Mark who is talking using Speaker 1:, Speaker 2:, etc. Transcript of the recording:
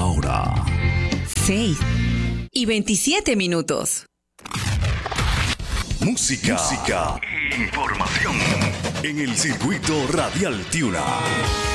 Speaker 1: hora
Speaker 2: 6:27.
Speaker 1: Música e información en el circuito radial Tiuna.